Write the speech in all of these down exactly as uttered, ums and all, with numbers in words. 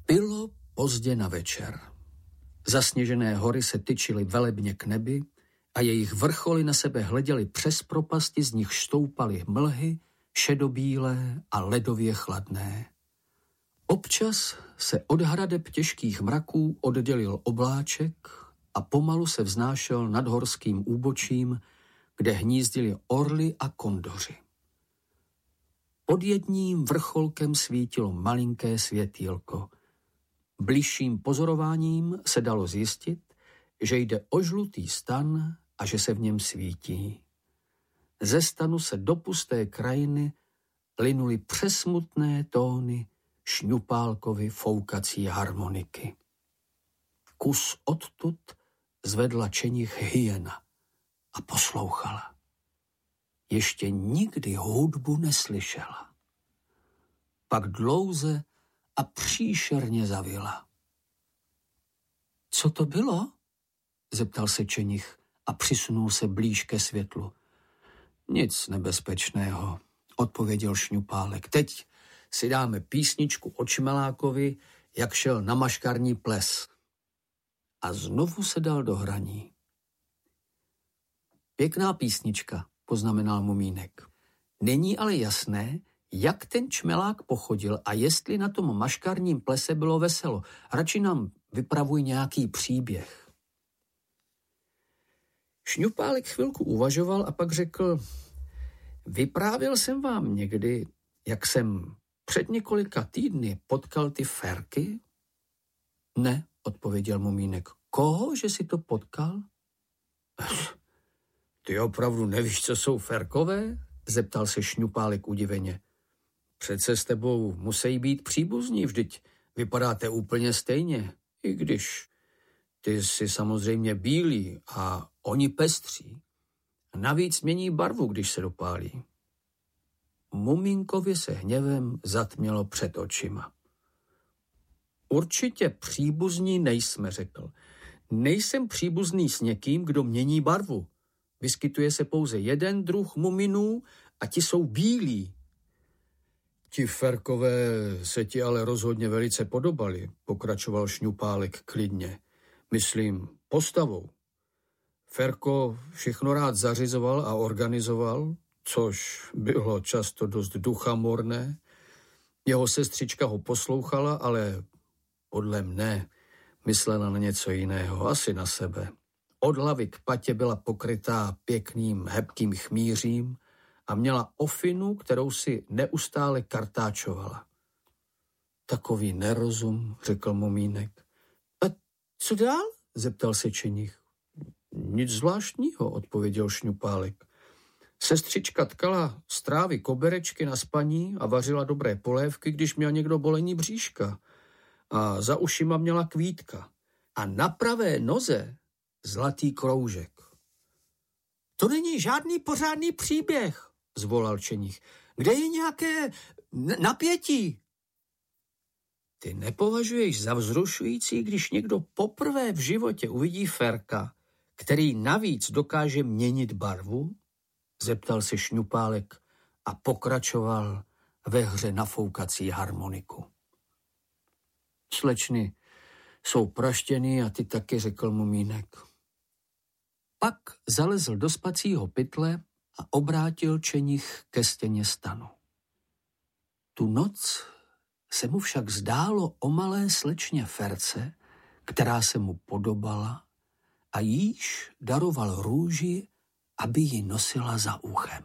Bylo pozdě na večer. Zasněžené hory se tyčily velebně k nebi a jejich vrcholy na sebe hleděly přes propasti, z nich stoupaly mlhy, šedobílé a ledově chladné. Občas se od hradeb těžkých mraků oddělil obláček a pomalu se vznášel nad horským úbočím, kde hnízdili orly a kondoři. Pod jedním vrcholkem svítilo malinké světýlko. Bližším pozorováním se dalo zjistit, že jde o žlutý stan a že se v něm svítí. Ze stanu se do pusté krajiny linuly přesmutné tóny Šňupálkovy foukací harmoniky. Kus odtud zvedla čenich hyena a poslouchala. Ještě nikdy hudbu neslyšela. Pak dlouze a příšerně zavila. Co to bylo? Zeptal se čenich a přisunul se blíž ke světlu. Nic nebezpečného, odpověděl Šňupálek. Teď si dáme písničku o Čmelákovi, jak šel na maškarní ples. A znovu se dal do hraní. Pěkná písnička, poznamenal Mumínek. Není ale jasné, jak ten Čmelák pochodil a jestli na tom maškarním plese bylo veselo. Radši nám vypravuj nějaký příběh. Šňupálek chvilku uvažoval a pak řekl, vyprávěl jsem vám někdy, jak jsem před několika týdny potkal ty Ferky? Ne, odpověděl Mumínek. Koho, že si to potkal? Ty opravdu nevíš, co jsou Ferkové? Zeptal se Šňupálek udiveně. Přece s tebou musí být příbuzní, vždyť vypadáte úplně stejně, i když ty jsi samozřejmě bílý a oni pestří. A navíc mění barvu, když se dopálí. Mumínkovi se hněvem zatmělo před očima. Určitě příbuzní nejsme, řekl. Nejsem příbuzný s někým, kdo mění barvu. Vyskytuje se pouze jeden druh muminů a ti jsou bílí. Ti Ferkové se ti ale rozhodně velice podobali, pokračoval Šňupálek klidně. Myslím, postavou. Ferko všechno rád zařizoval a organizoval, což bylo často dost duchamorné. Jeho sestřička ho poslouchala, ale podle mne myslela na něco jiného, asi na sebe. Od hlavy k patě byla pokrytá pěkným hebkým chmířím a měla ofinu, kterou si neustále kartáčovala. Takový nerozum, řekl Mumínek. A co dál? Zeptal se čenich. Nic zvláštního, odpověděl Šňupálek. Sestřička tkala z trávy koberečky na spaní a vařila dobré polévky, když měl někdo bolení bříška. A za ušima měla kvítka. A na pravé noze zlatý kroužek. To není žádný pořádný příběh, zvolal čenich. Kde je nějaké napětí? Ty nepovažuješ za vzrušující, když někdo poprvé v životě uvidí Ferka, který navíc dokáže měnit barvu? Zeptal se Šňupálek a pokračoval ve hře na foukací harmoniku. Slečny jsou praštěný a ty taky, řekl Mumínek. Pak zalezl do spacího pytle a obrátil čenich ke stěně stanu. Tu noc se mu však zdálo o malé slečně Ferce, která se mu podobala a jíž daroval růži, aby ji nosila za uchem.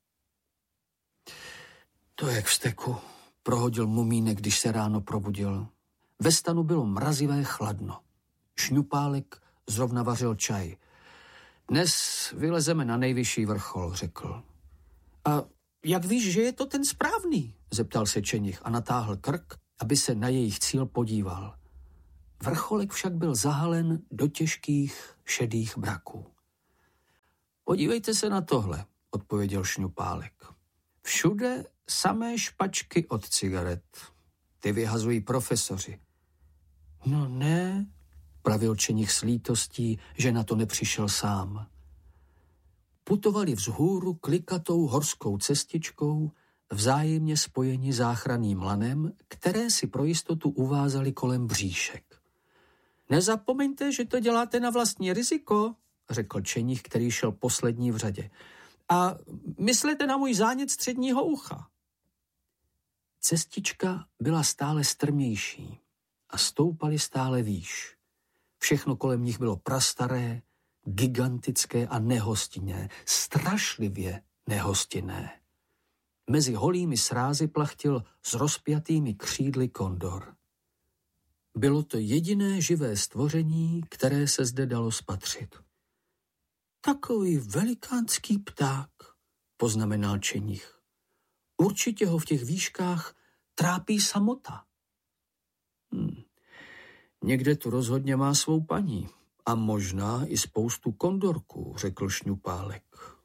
To je k vzteku, prohodil Mumínek, když se ráno probudil. Ve stanu bylo mrazivé chladno. Šňupálek zrovna vařil čaj. Dnes vylezeme na nejvyšší vrchol, řekl. A jak víš, že je to ten správný? Zeptal se čenich a natáhl krk, aby se na jejich cíl podíval. Vrcholek však byl zahalen do těžkých šedých mraků. Podívejte se na tohle, odpověděl Šňupálek. Všude samé špačky od cigaret. Ty vyhazují profesoři. No ne, pravil čenich s lítostí, že na to nepřišel sám. Putovali vzhůru klikatou horskou cestičkou vzájemně spojeni záchranným lanem, které si pro jistotu uvázali kolem bříšek. Nezapomeňte, že to děláte na vlastní riziko, řekl čenich, který šel poslední v řadě. A myslete na můj zánět středního ucha. Cestička byla stále strmější a stoupali stále výš. Všechno kolem nich bylo prastaré, gigantické a nehostinné, strašlivě nehostinné. Mezi holými srázy plachtil s rozpjatými křídly kondor. Bylo to jediné živé stvoření, které se zde dalo spatřit. Takový velikánský pták, poznamenal čenich. Určitě ho v těch výškách trápí samota. Hm. Někde tu rozhodně má svou paní a možná i spoustu kondorků, řekl Šňupálek.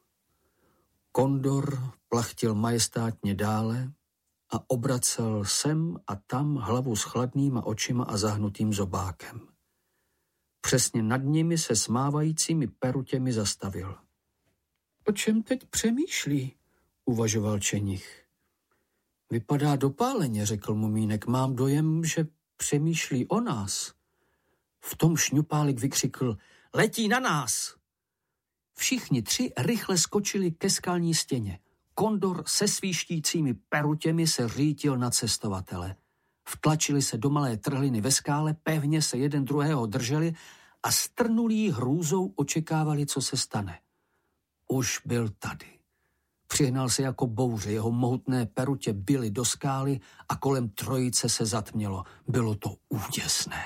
Kondor plachtil majestátně dále a obracel sem a tam hlavu s chladnýma očima a zahnutým zobákem. Přesně nad nimi se smávajícími perutěmi zastavil. O čem teď přemýšlí? Uvažoval čenich. Vypadá dopáleně, řekl Mumínek. Mám dojem, že přemýšlí o nás. V tom Šňupálek vykřikl, letí na nás! Všichni tři rychle skočili ke skalní stěně. Kondor se svíštícími perutěmi se řítil na cestovatele. Vtlačili se do malé trhliny ve skále, pevně se jeden druhého drželi a strnulí hrůzou očekávali, co se stane. Už byl tady. Přihnal se jako bouře, jeho mohutné perutě bily do skály a kolem trojice se zatmělo. Bylo to úděsné.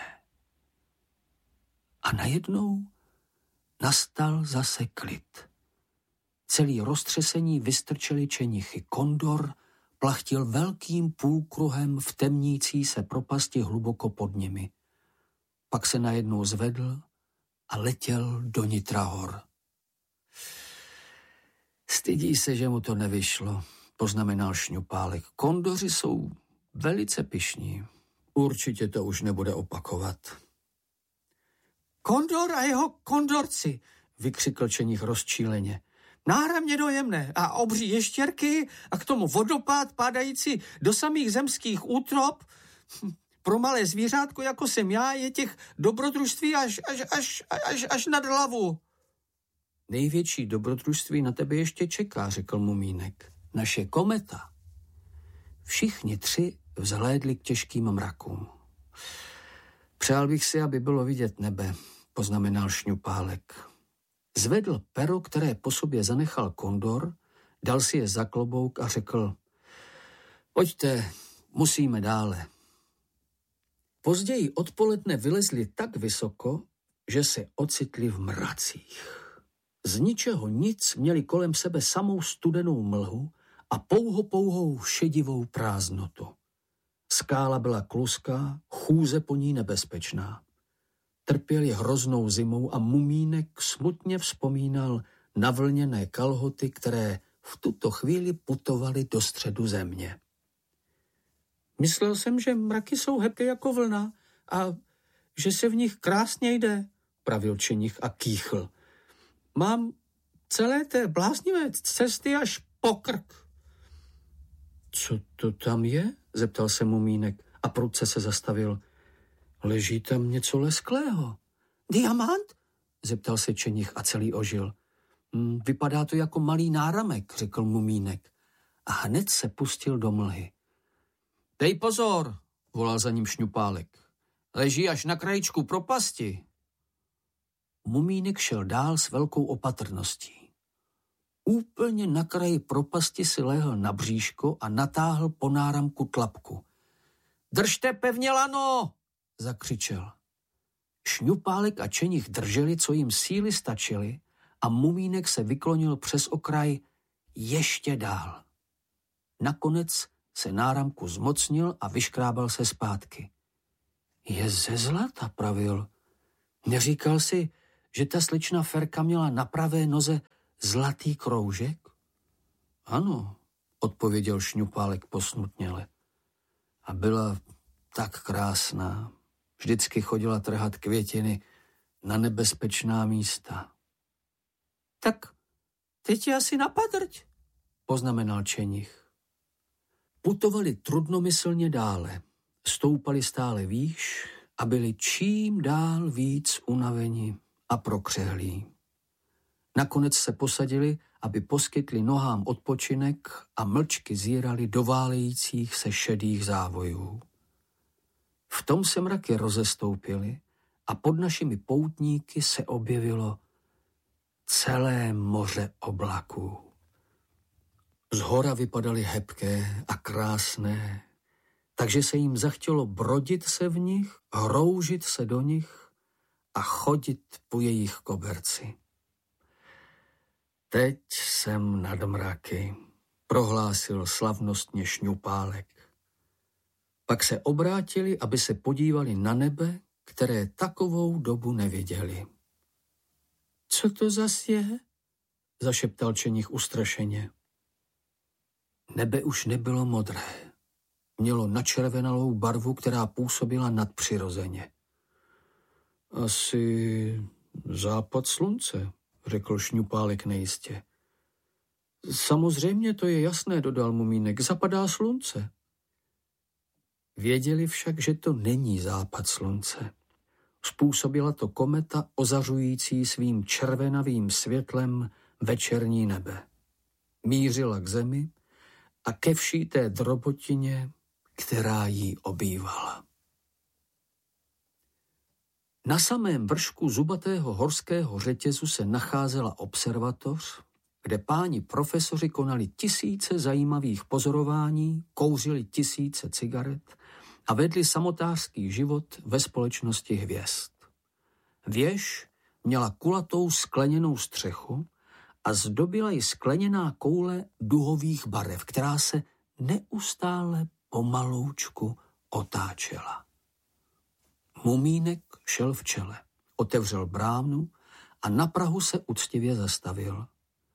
A najednou nastal zase klid. Celý roztřesení vystrčeli čenichy. Kondor plachtil velkým půlkruhem v temnící se propasti hluboko pod nimi. Pak se najednou zvedl a letěl do nitra hor. Stydí se, že mu to nevyšlo, poznamenal Šňupálek. Kondoři jsou velice pyšní. Určitě to už nebude opakovat. Kondor a jeho kondorci, vykřikl čenich rozčíleně. Náramně dojemné a obří ještěrky a k tomu vodopád padající do samých zemských útrop. Pro malé zvířátko, jako jsem já, je těch dobrodružství až, až, až, až, až nad hlavu. Největší dobrodružství na tebe ještě čeká, řekl Mumínek. Naše kometa. Všichni tři vzhlédli k těžkým mrakům. Přál bych si, aby bylo vidět nebe, poznamenal Šňupálek. Zvedl pero, které po sobě zanechal Kondor, dal si je za klobouk a řekl, pojďte, musíme dále. Později odpoledne vylezli tak vysoko, že se ocitli v mracích. Z ničeho nic měli kolem sebe samou studenou mlhu a pouho pouhou šedivou prázdnotu. Skála byla kluská, chůze po ní nebezpečná. Trpěli hroznou zimou a Mumínek smutně vzpomínal na vlněné kalhoty, které v tuto chvíli putovaly do středu země. Myslel jsem, že mraky jsou hebké jako vlna a že se v nich krásně jde, pravil čenich a kýchl. Mám celé té bláznivé cesty až po krk. Co to tam je? Zeptal se Mumínek a prudce se zastavil. Leží tam něco lesklého. Diamant? Zeptal se čenich a celý ožil. Hm, vypadá to jako malý náramek, řekl Mumínek a hned se pustil do mlhy. Dej pozor, volal za ním Šňupálek. Leží až na krajičku propasti. Mumínek šel dál s velkou opatrností. Úplně na kraji propasti si lehl na bříško a natáhl po náramku tlapku. Držte pevně lano, zakřičel. Šňupálek a čenich drželi, co jim síly stačily, a Mumínek se vyklonil přes okraj ještě dál. Nakonec se náramku zmocnil a vyškrábal se zpátky. Je ze zlata, pravil. Neříkal si, že ta slečna Ferka měla na pravé noze zlatý kroužek? Ano, odpověděl Šňupálek posmutněle. A byla tak krásná. Vždycky chodila trhat květiny na nebezpečná místa. Tak teď je asi napadrť, poznamenal čenich. Putovali trudnomyslně dále, stoupali stále výš a byli čím dál víc unaveni a prokřehlí. Nakonec se posadili, aby poskytli nohám odpočinek a mlčky zírali do válejících se šedých závojů. V tom se mraky rozestoupily a pod našimi poutníky se objevilo celé moře oblaků. Zhora vypadaly hebké a krásné, takže se jim zachtělo brodit se v nich, hroužit se do nich a chodit po jejich koberci. Teď jsem nad mraky, prohlásil slavnostně Šňupálek. Pak se obrátili, aby se podívali na nebe, které takovou dobu neviděli. Co to zas je? Zašeptal Čenich ustrašeně. Nebe už nebylo modré. Mělo načervenalou barvu, která působila nadpřirozeně. Asi západ slunce, řekl Šňupálek nejistě. Samozřejmě, to je jasné, dodal Mumínek, zapadá slunce. Věděli však, že to není západ slunce. Způsobila to kometa ozařující svým červenavým světlem večerní nebe. Mířila k zemi a ke vší té drobotině, která jí obývala. Na samém vršku zubatého horského řetězu se nacházela observatoř, kde páni profesoři konali tisíce zajímavých pozorování, kouřili tisíce cigaret a vedli samotářský život ve společnosti hvězd. Věž měla kulatou skleněnou střechu a zdobila ji skleněná koule duhových barev, která se neustále pomaloučku otáčela. Mumínek šel v čele, otevřel bránu a na prahu se uctivě zastavil.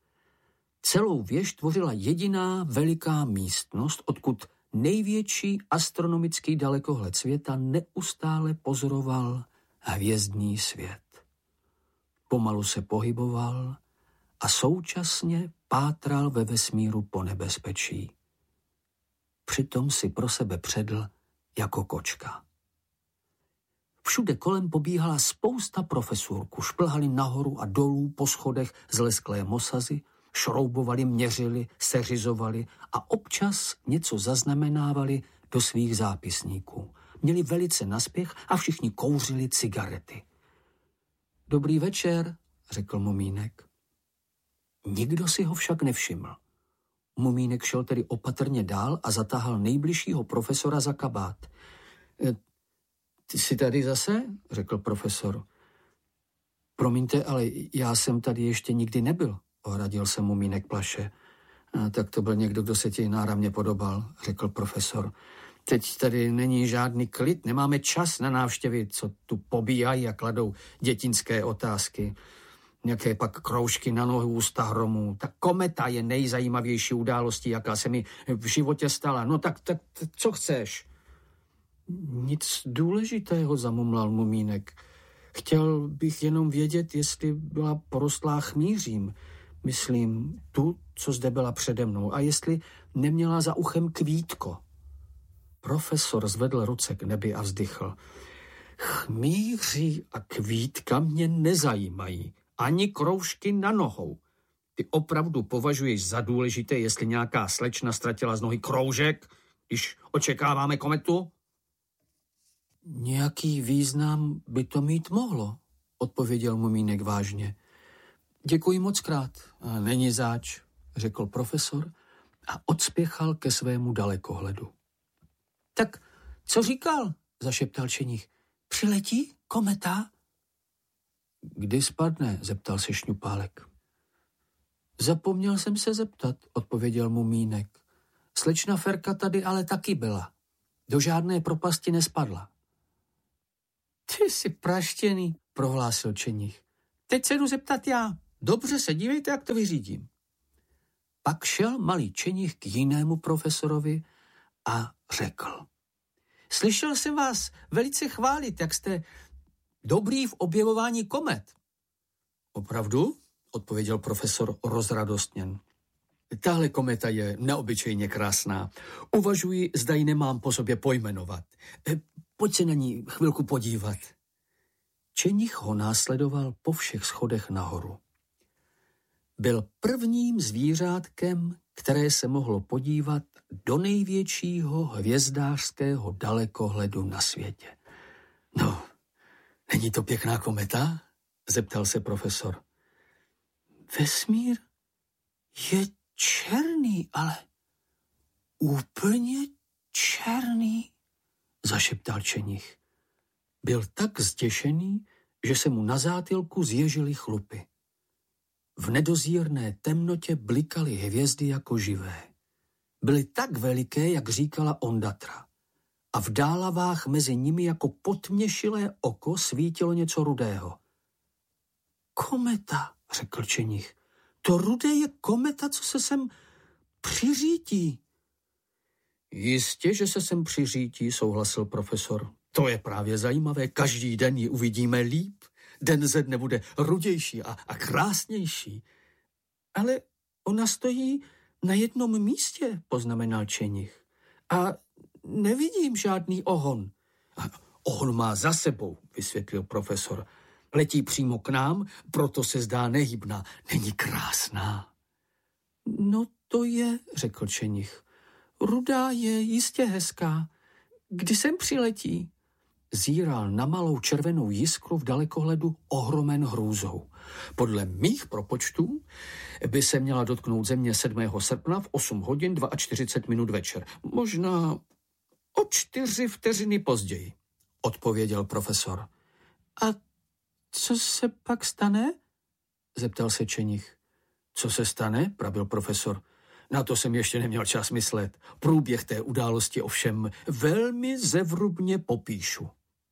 Celou věž tvořila jediná veliká místnost, odkud největší astronomický dalekohled světa neustále pozoroval hvězdný svět. Pomalu se pohyboval a současně pátral ve vesmíru po nebezpečí. Přitom si pro sebe předl jako kočka. Všude kolem pobíhala spousta profesorků, šplhali nahoru a dolů po schodech z lesklé mosazy, šroubovali, měřili, seřizovali a občas něco zaznamenávali do svých zápisníků. Měli velice naspěch a všichni kouřili cigarety. Dobrý večer, řekl Mumínek. Nikdo si ho však nevšiml. Mumínek šel tedy opatrně dál a zatáhl nejbližšího profesora za kabát. E, ty jsi tady zase? Řekl profesor. Promiňte, ale já jsem tady ještě nikdy nebyl, ohradil se Mumínek plaše. A tak to byl někdo, kdo se ti náramně podobal, řekl profesor. Teď tady není žádný klid, nemáme čas na návštěvy, co tu pobíhají a kladou dětinské otázky. Nějaké pak kroužky na nohu ústa hromů. Ta kometa je nejzajímavější událostí, jaká se mi v životě stala. No tak, tak co chceš? Nic důležitého, zamumlal Mumínek. Chtěl bych jenom vědět, jestli byla porostlá chmýřím. Myslím, tu, co zde byla přede mnou. A jestli neměla za uchem kvítko. Profesor zvedl ruce k nebi a vzdychl. Chmýři a kvítka mě nezajímají. Ani kroužky na nohou. Ty opravdu považuješ za důležité, jestli nějaká slečna ztratila z nohy kroužek, když očekáváme kometu? Nějaký význam by to mít mohlo, odpověděl Mumínek vážně. Děkuji moc krát. A není záč, řekl profesor a odspěchal ke svému dalekohledu. Tak co říkal? Zašeptal Čenich. Přiletí kometa? Kdy spadne? Zeptal se Šňupálek. Zapomněl jsem se zeptat, odpověděl Mumínek. Slečna Ferka tady ale taky byla. Do žádné propasti nespadla. Ty jsi praštěný, prohlásil Čenich. Teď se jdu zeptat já. Dobře se dívejte, jak to vyřídím. Pak šel malý Čenich k jinému profesorovi a řekl. Slyšel jsem vás velice chválit, jak jste dobrý v objevování komet. Opravdu? Odpověděl profesor rozradostněn. Tahle kometa je neobyčejně krásná. Uvažuji, zda ji nemám po sobě pojmenovat. Pojď se na ní chvilku podívat. Čenich ho následoval po všech schodech nahoru. Byl prvním zvířátkem, které se mohlo podívat do největšího hvězdářského dalekohledu na světě. No, není to pěkná kometa? Zeptal se profesor. Vesmír je černý, ale úplně černý, zašeptal Čenich. Byl tak zděšený, že se mu na zátylku zježily chlupy. V nedozírné temnotě blikaly hvězdy jako živé. Byly tak veliké, jak říkala Ondatra. A v dálavách mezi nimi jako potměšilé oko svítilo něco rudého. Kometa, řekl Čenich. To rudé je kometa, co se sem přiřítí. Jistě, že se sem přiřítí, souhlasil profesor. To je právě zajímavé, každý den ji uvidíme líp. Den ze dne bude rudější a, a krásnější. Ale ona stojí na jednom místě, poznamenal Čenich. A nevidím žádný ohon. A ohon má za sebou, vysvětlil profesor. Letí přímo k nám, proto se zdá nehybná. Není krásná. No to je, řekl Čenich. Rudá je jistě hezká. Kdy sem přiletí? Zíral na malou červenou jiskru v dalekohledu ohromen hrůzou. Podle mých propočtů by se měla dotknout země sedmého srpna v osm hodin čtyřicet dva minut večer. Možná o čtyři vteřiny později, odpověděl profesor. A co se pak stane? Zeptal se Čenich. Co se stane? Pravil profesor. Na to jsem ještě neměl čas myslet. Průběh té události ovšem velmi zevrubně popíšu.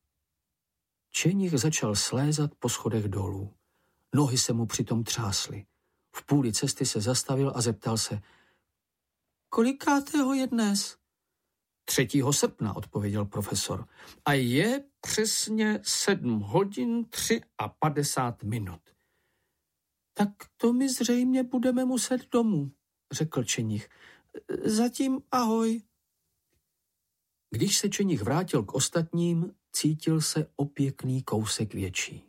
Čenich začal slézat po schodech dolů. Nohy se mu přitom třásly. V půli cesty se zastavil a zeptal se. Kolikátého je dnes? třetího srpna, odpověděl profesor. A je přesně sedm hodin tři a padesát minut. Tak to my zřejmě budeme muset domů, řekl Čenich. Zatím ahoj. Když se Čenich vrátil k ostatním, cítil se o pěkný kousek větší.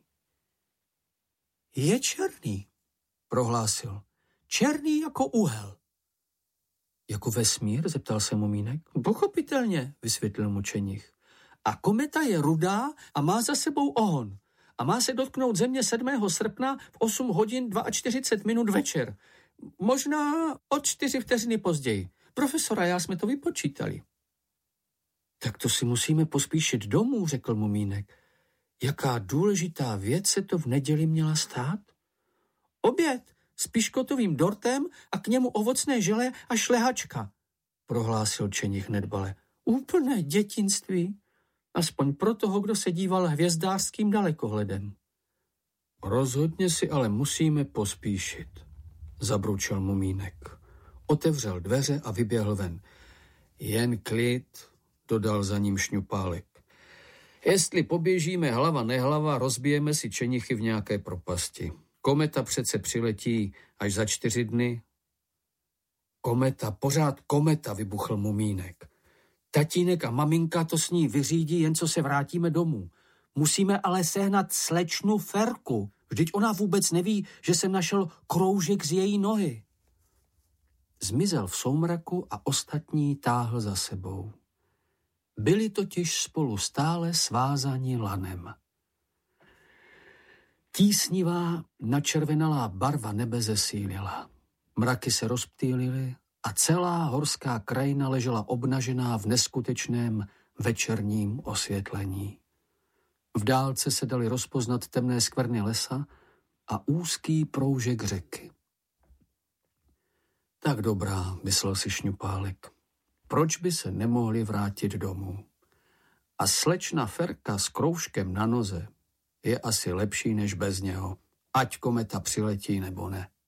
Je černý, prohlásil. Černý jako uhel. Jako vesmír, zeptal se Mumínek. Pochopitelně, vysvětlil mu Čenich. A kometa je rudá a má za sebou ohon. A má se dotknout země sedmého srpna v osm hodin čtyřicet dva minut večer. Možná o čtyři vteřiny později. Profesora, já jsme to vypočítali. Tak to si musíme pospíšit domů, řekl Mumínek. Jaká důležitá věc se to v neděli měla stát? Oběd s piškotovým dortem a k němu ovocné žele a šlehačka, prohlásil Čenich nedbale. Úplné dětinství, aspoň pro toho, kdo se díval hvězdářským dalekohledem. Rozhodně si ale musíme pospíšit, zabručel Mumínek. Otevřel dveře a vyběhl ven. Jen klid, dodal za ním Šňupálek. Jestli poběžíme hlava nehlava, rozbijeme si čenichy v nějaké propasti. Kometa přece přiletí až za čtyři dny. Kometa, pořád kometa, vybuchl Mumínek. Tatínek a maminka to s ní vyřídí, jen co se vrátíme domů. Musíme ale sehnat slečnu Ferku. Vždyť ona vůbec neví, že jsem našel kroužek z její nohy. Zmizel v soumraku a ostatní táhl za sebou. Byli totiž spolu stále svázaní lanem. Tísnivá, načervenalá barva nebe zesílila. Mraky se rozptýlily a celá horská krajina ležela obnažená v neskutečném večerním osvětlení. V dálce se daly rozpoznat temné skvrny lesa a úzký proužek řeky. Tak dobrá, myslel si Šňupálek. Proč by se nemohli vrátit domů? A slečna Ferka s kroužkem na noze je asi lepší než bez něho, ať kometa přiletí nebo ne.